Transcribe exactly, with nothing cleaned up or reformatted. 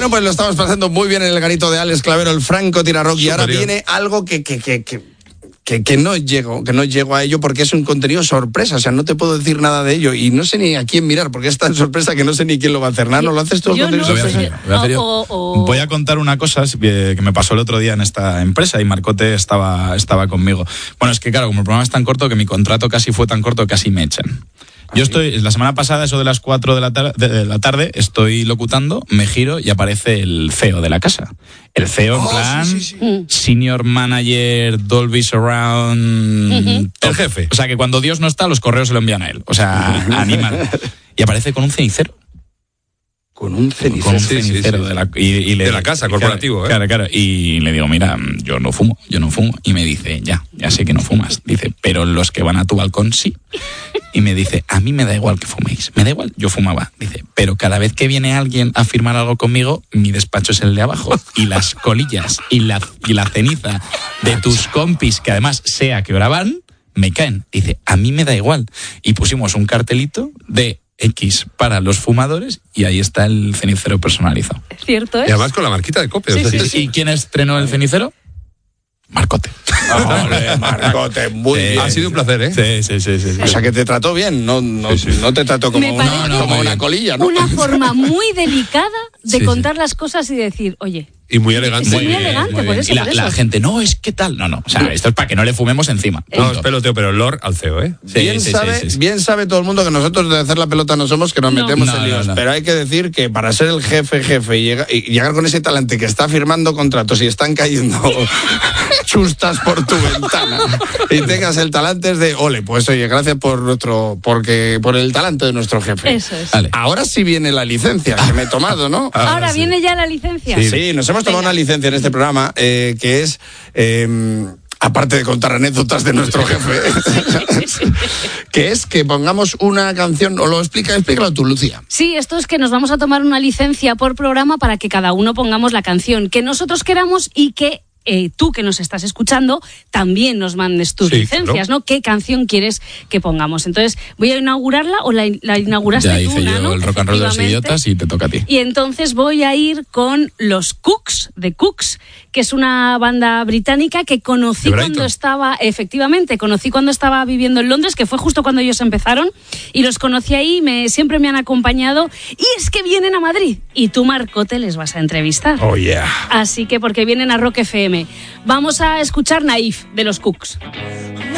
Bueno, pues lo estamos pasando muy bien en el garito de Alex Clavero, el Franco Tirarock, y ahora Superior. viene algo que, que, que, que, que, que no llego, que no llego a ello porque es un contenido sorpresa, o sea, no te puedo decir nada de ello y no sé ni a quién mirar porque es tan sorpresa que no sé ni quién lo va a hacer. ¿No lo haces tú? Yo el contenido no sorpresa? sé. Voy a hacer yo. O- o- Voy a contar una cosa eh, que me pasó el otro día en esta empresa y Marcote estaba, estaba conmigo. Bueno, es que claro, como el programa es tan corto que mi contrato casi fue tan corto que casi me echan. Yo estoy, la semana pasada, eso de las cuatro de la, tar- de la tarde, estoy locutando, me giro y aparece el C E O de la casa. El C E O en Oh, plan, sí, sí, sí. Senior Manager, Dolby Surround... Ujú. top. El jefe. O sea, que cuando Dios no está, los correos se lo envían a él. O sea, animal. Y aparece con un cenicero. Con un cenicero. Con un Sí, sí, cenicero sí. de la, y, y le- De la casa, corporativo, ¿eh? Claro, claro. Y le digo, mira, yo no fumo, yo no fumo. Y me dice, ya, ya sé que no fumas. Dice, pero los que van a tu balcón sí. Y me dice, a mí me da igual que fuméis. Me da igual, yo fumaba. Dice, pero cada vez que viene alguien a firmar algo conmigo, mi despacho es el de abajo. Y las colillas y la, y la ceniza de tus compis, que además sea que hora van, me caen. Dice, a mí me da igual. Y pusimos un cartelito de X para los fumadores y ahí está el cenicero personalizado. ¿Cierto Y es? además con la marquita de copia. Sí, o sea, sí, sí, sí. ¿Y quién estrenó el cenicero? Marcote. Hombre, Marcote, muy Sí. bien. Ha sido un placer, ¿eh? Sí, sí, sí, sí, sí. O sea, que te trató bien, no, no, Sí, sí. no te trató como, Me una, parece como muy una bien. colilla, ¿no? Una forma muy delicada de Sí, contar las cosas y decir, oye, Y muy elegante. Sí, muy elegante, muy por bien. eso, Y la, por eso. la gente, no, es que tal. No, no. O sea, esto es para que no le fumemos encima. No, Punto. es peloteo, pero Lord al C E O, ¿eh? Sí, bien, sí, sabe, sí, sí, sí. bien sabe todo el mundo que nosotros de hacer la pelota no somos, que nos No. metemos No, en no, líos. no. Pero hay que decir que para ser el jefe, jefe, y, llega- y llegar con ese talante que está firmando contratos y están cayendo chustas por tu ventana y tengas el talante es de, ole, pues oye, gracias por nuestro, porque, por el talante de nuestro jefe. eso es. Vale. Ahora sí viene la licencia que me he tomado, ¿no? Ahora sí. viene ya la licencia. Sí, nos hemos tomado Venga. una licencia en este programa eh, que es, eh, aparte de contar anécdotas de nuestro jefe, que es que pongamos una canción, o lo explica, explícalo tú, Lucía. Sí, esto es que nos vamos a tomar una licencia por programa para que cada uno pongamos la canción que nosotros queramos y que eh, tú que nos estás escuchando también nos mandes tus Sí, licencias, claro. ¿no? ¿Qué canción quieres que pongamos? Entonces, voy a inaugurarla o la, la inauguraste Ya tú, hice yo ¿no? el rock and roll de los Efectivamente. idiotas y te toca a ti. Y entonces voy a ir con los Cooks, de Cooks, que es una banda británica que conocí ¿De Brighton? cuando estaba, efectivamente, conocí cuando estaba viviendo en Londres, que fue justo cuando ellos empezaron, y los conocí ahí, me, siempre me han acompañado, y es que vienen a Madrid, y tú, Marcote, les vas a entrevistar. Oh, yeah. Así que porque vienen a Rock F M. Vamos a escuchar Naif, de los Cooks.